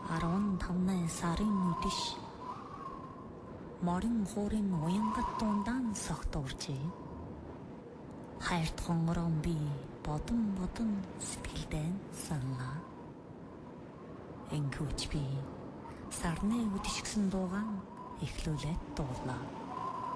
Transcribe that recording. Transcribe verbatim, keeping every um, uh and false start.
арван тавны сарын үдэш морин хуурын уянгат дундаан согтуурчээ. Хайрт хонгорон би бодон бодон сэтгэлдээ саналаа. Энхүүч би сарны үдэшгсэн дуугаан эхлүүлээд дуулаа.